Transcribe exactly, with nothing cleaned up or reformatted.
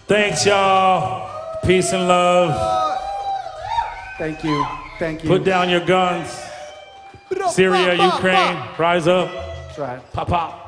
Thanks, y'all. Peace and love. Thank you. Thank you. Put down your guns. Syria, Ukraine, rise up. That's right. Pop, pop.